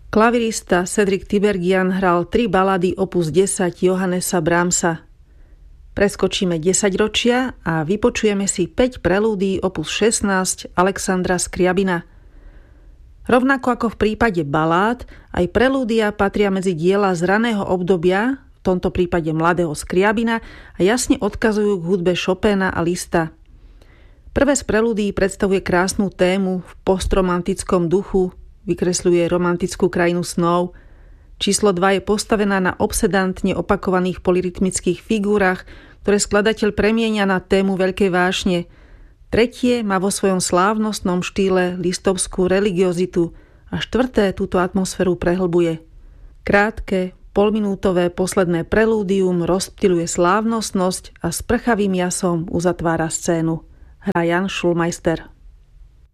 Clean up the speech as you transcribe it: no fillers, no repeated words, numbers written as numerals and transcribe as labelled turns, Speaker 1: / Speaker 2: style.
Speaker 1: Klavirista Cedric Tiberghien hral 3 balady opus 10 Johannesa Brahmsa. Preskočíme 10 ročia a vypočujeme si 5 prelúdií opus 16 Alexandra Skriabina. Rovnako ako v prípade balád, aj prelúdia patria medzi diela z raného obdobia, v tomto prípade mladého Skriabina, a jasne odkazujú k hudbe Chopina a Liszta. Prvé z prelúdií predstavuje krásnu tému v postromantickom duchu, vykresľuje romantickú krajinu snov. Číslo 2 je postavená na obsedantne opakovaných polyrytmických figúrach, ktoré skladateľ premieňa na tému veľkej vášne. Tretie má vo svojom slávnostnom štýle listovskú religiozitu a štvrté túto atmosféru prehlbuje. Krátke, polminútové posledné prelúdium rozptyluje slávnostnosť a s prchavým jasom uzatvára scénu. Hrá Jan Schulmeister.